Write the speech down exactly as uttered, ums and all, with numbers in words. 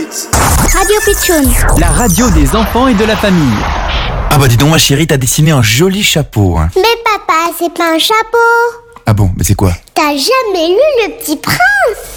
Radio Pitchoun, la radio des enfants et de la famille. Ah bah dis donc ma chérie, t'as dessiné un joli chapeau, hein. Mais papa, c'est pas un chapeau. Ah bon, mais c'est quoi? T'as jamais lu Le Petit Prince?